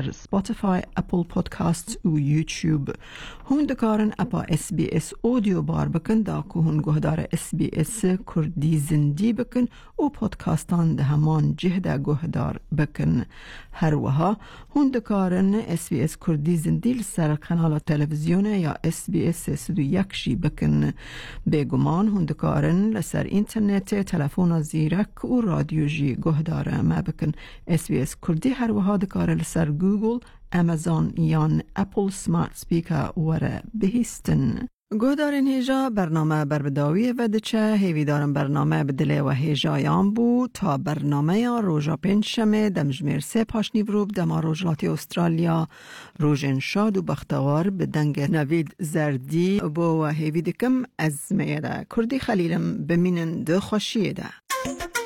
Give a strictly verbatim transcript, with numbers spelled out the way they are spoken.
لسر سپوتیفای، اپل پودکاست و یوتیوب. هون دکارن اپا اس بی اس اودیو بار بکن دا که هون گهدار اس بی اس کردی زندی بکن و پودکاستان ده همان جهده گهدار بکن. هر وها هون دکارن اس بی اس کردی زندی لسر کانال تلویزیون یا اس بی اس سدو یکشی بکن. بگمان هون دکارن لسر اینترنت، تلفون زیرک و رادیو جی گهدار ما بکن. اس بی اس کردی هر وها دکار لسر گوگل، امازون یان اپل سمارت سپیکر وره بهیستن. گهدارین هیجا برنامه بربداوی و دچه هیوی دارم برنامه بدله و هیجایان بو تا برنامه روژا پنجشمه دمجمیر سه پاشنی وروب دما روژلات استرالیا روژن شاد و بختوار به دنگ نوید زردی بو و هیوی دکم از میده کردی خلیلم بمینن دو خوشیه ده.